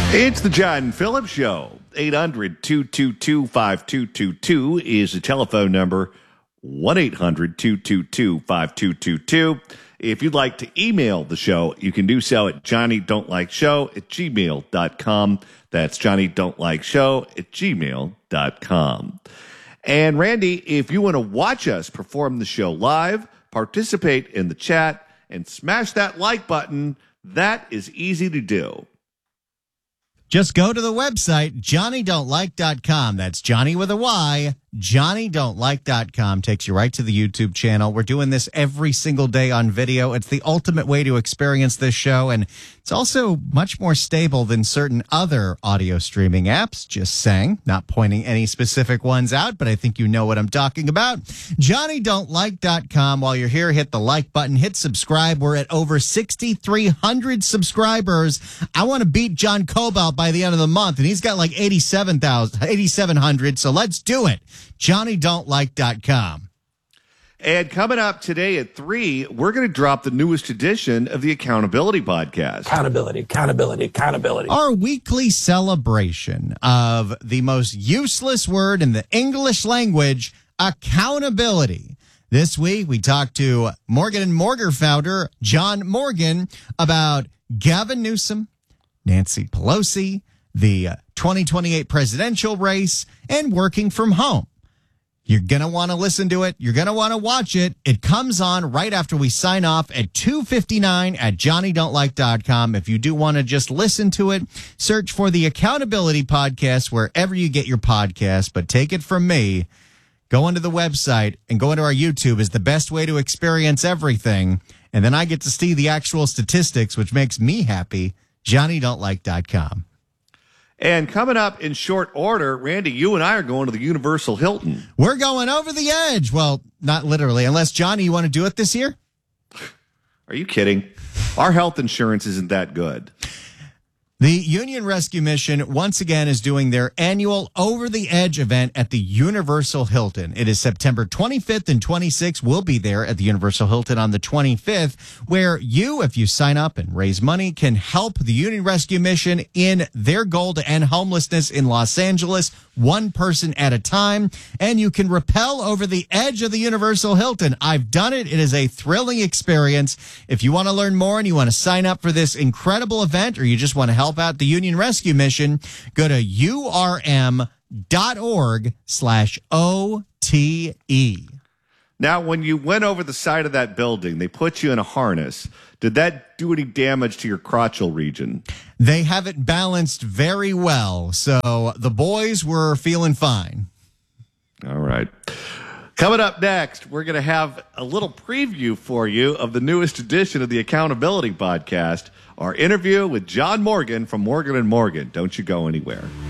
It's the John Phillips Show. 800-222-5222 is the telephone number. 1-800-222-5222. If you'd like to email the show, you can do so at johnnydon'tlikeshow@gmail.com. That's johnnydon'tlikeshow@gmail.com. And Randy, if you want to watch us perform the show live, participate in the chat, and smash that like button, that is easy to do. Just go to the website, JohnnyDon'tLike.com. That's Johnny with a Y, JohnnyDon'tLike.com. Takes you right to the YouTube channel. We're doing this every single day on video. It's the ultimate way to experience this show, and it's also much more stable than certain other audio streaming apps. Just saying, not pointing any specific ones out, but I think you know what I'm talking about. JohnnyDon'tLike.com. While you're here, hit the like button, hit subscribe. We're at over 6,300 subscribers. I want to beat John Cobalt by the end of the month, and he's got like 8,700, so let's do it. JohnnyDon'tLike.com. And coming up today at 3, we're going to drop the newest edition of the Accountability Podcast. Accountability. Our weekly celebration of the most useless word in the English language, accountability. This week, we talked to Morgan & Morgan founder John Morgan about Gavin Newsom, Nancy Pelosi, the 2028 presidential race, and working from home. You're going to want to listen to it. You're going to want to watch it. It comes on right after we sign off at 2:59 at JohnnyDon'tLike.com. If you do want to just listen to it, search for the Accountability Podcast wherever you get your podcast. But take it from me, go onto the website and go into our YouTube is the best way to experience everything. And then I get to see the actual statistics, which makes me happy. JohnnyDon'tLike.com. And coming up in short order, Randy, you and I are going to the Universal Hilton. We're going over the edge. Well, not literally, unless, Johnny, you want to do it this year? Are you kidding? Our health insurance isn't that good. The Union Rescue Mission, once again, is doing their annual Over the Edge event at the Universal Hilton. It is September 25th and 26th. We'll be there at the Universal Hilton on the 25th, where you, if you sign up and raise money, can help the Union Rescue Mission in their goal to end homelessness in Los Angeles, one person at a time. And you can rappel over the edge of the Universal Hilton. I've done it. It is a thrilling experience. If you want to learn more and you want to sign up for this incredible event, or you just want to help out the Union Rescue Mission, go to urm.org/OTE. Now, when you went over the side of that building, they put you in a harness. Did that do any damage to your crotchal region? They have it balanced very well, so the boys were feeling fine. All right. Coming up next, we're going to have a little preview for you of the newest edition of the Accountability Podcast, our interview with John Morgan from Morgan & Morgan. Don't you go anywhere.